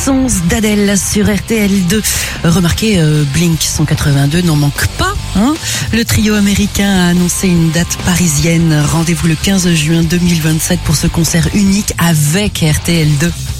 Innocence d'Adèle sur RTL2. Remarquez, Blink 182 n'en manque pas. Le trio américain a annoncé une date parisienne. Rendez-vous le 15 juin 2027 pour ce concert unique avec RTL2.